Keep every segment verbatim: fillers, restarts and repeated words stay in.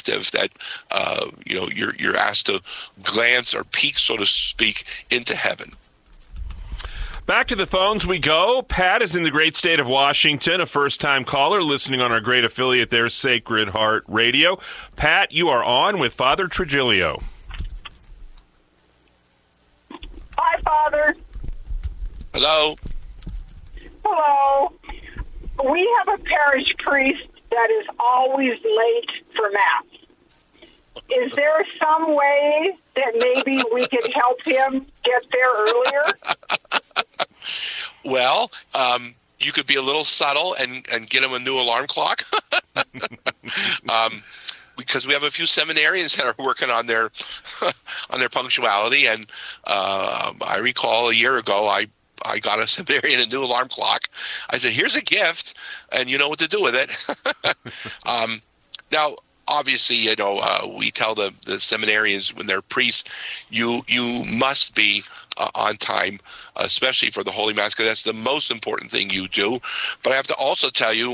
perspective that uh, you know you're you're asked to glance or peek, so to speak, into heaven. Back to the phones we go. Pat is in the great state of Washington, a first-time caller listening on our great affiliate there, Sacred Heart Radio. Pat, you are on with Father Trigilio. Hi, Father. Hello. Hello. We have a parish priest that is always late for Mass. Is there some way that maybe we could help him get there earlier? Well, um, you could be a little subtle and, and get him a new alarm clock. um, because we have a few seminarians that are working on their on their punctuality. And uh, I recall a year ago, I, I got a seminarian a new alarm clock. I said, here's a gift, and you know what to do with it. um, now, obviously, you know, uh, we tell the, the seminarians when they're priests, you you must be uh, on time, especially for the Holy Mass, because that's the most important thing you do. But I have to also tell you,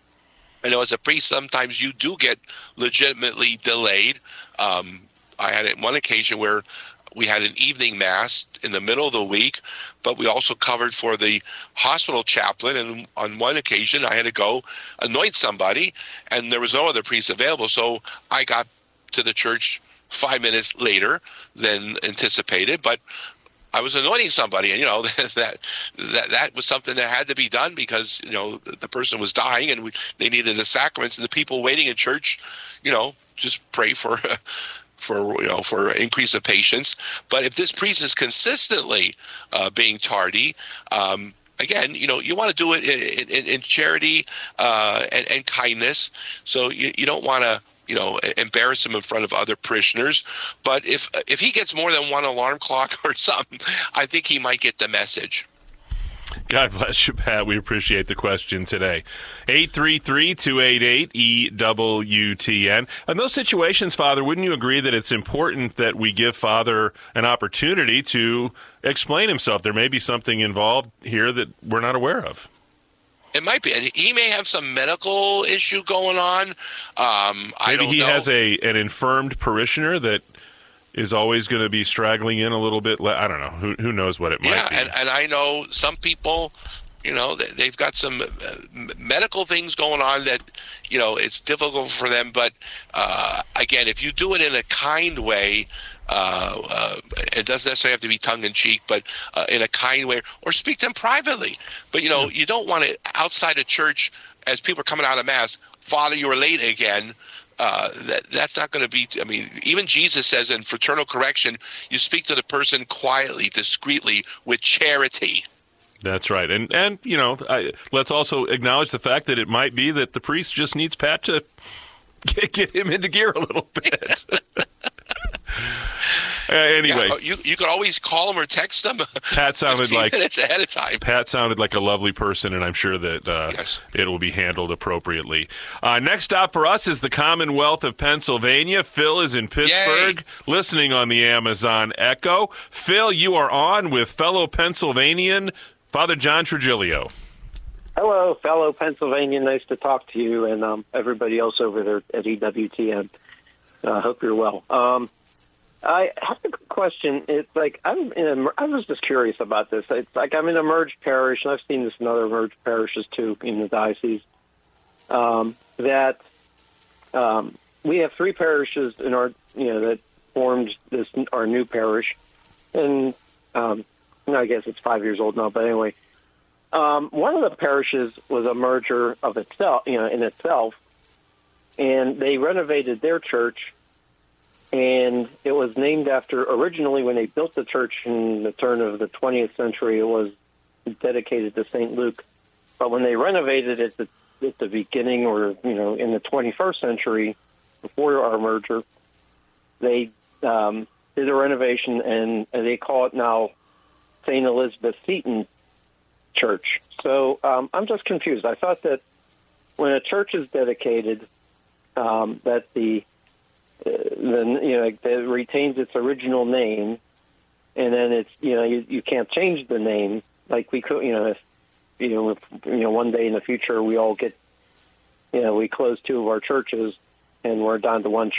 I know as a priest, sometimes you do get legitimately delayed. Um, I had it one occasion where we had an evening Mass in the middle of the week, but we also covered for the hospital chaplain. And on one occasion, I had to go anoint somebody, and there was no other priest available. So I got to the church five minutes later than anticipated, but I was anointing somebody, and you know that that that was something that had to be done because you know the person was dying, and we, they needed the sacraments, and the people waiting in church, you know, just pray for for you know for increase of patience. But if this priest is consistently uh, being tardy, um, again, you know, you want to do it in, in, in charity uh, and, and kindness. So you, you don't want to, you know, embarrass him in front of other parishioners. But if if he gets more than one alarm clock or something, I think he might get the message. God bless you, Pat. We appreciate the question today. eight three three, two eight eight, E W T N. In those situations, Father, wouldn't you agree that it's important that we give Father an opportunity to explain himself? There may be something involved here that we're not aware of. It might be. And he may have some medical issue going on. Um, I Maybe don't he know. has a an infirmed parishioner that is always going to be straggling in a little bit. Le- I don't know. Who who knows what it might yeah, be. and, and I know some people, you know, they, they've got some uh, medical things going on that, you know, it's difficult for them. But uh, again, if you do it in a kind way, uh, uh, it doesn't necessarily have to be tongue-in-cheek, but uh, in a kind way, or speak to them privately. But, you know, yeah. you don't want it outside of church as people are coming out of Mass, Father, you were late again. Uh, that that's not going to be, I mean, even Jesus says in fraternal correction, you speak to the person quietly, discreetly, with charity. That's right. And, and you know, I, let's also acknowledge the fact that it might be that the priest just needs Pat to get, get him into gear a little bit. Uh, anyway, yeah, you you could always call him or text him. Pat sounded like minutes ahead of time. Pat sounded like a lovely person, and I'm sure that uh, yes. it will be handled appropriately. Uh, next stop for us is the Commonwealth of Pennsylvania. Phil is in Pittsburgh, Yay. listening on the Amazon Echo. Phil, you are on with fellow Pennsylvanian Father John Trigilio. Hello, fellow Pennsylvanian. Nice to talk to you and um, everybody else over there at E W T N. I uh, hope you're well. Um, I have a question. It's like I'm in a, I was just curious about this. It's like I'm in a merged parish, and I've seen this in other merged parishes too in the diocese. Um, that um, we have three parishes in our, you know, that formed this our new parish, and um, I guess it's five years old now. But anyway, um, one of the parishes was a merger of itself, you know, in itself, and they renovated their church. And it was named after, originally when they built the church in the turn of the twentieth century, it was dedicated to Saint Luke. But when they renovated it at the, at the beginning, or, you know, in the twenty-first century, before our merger, they um, did a renovation, and, and they call it now Saint Elizabeth Seton Church. So um, I'm just confused. I thought that when a church is dedicated, um, that the Uh, then you know it retains its original name, and then it's you know you, you can't change the name like we could you know if you know if you know one day in the future we all get you know we close two of our churches and we're down to one church.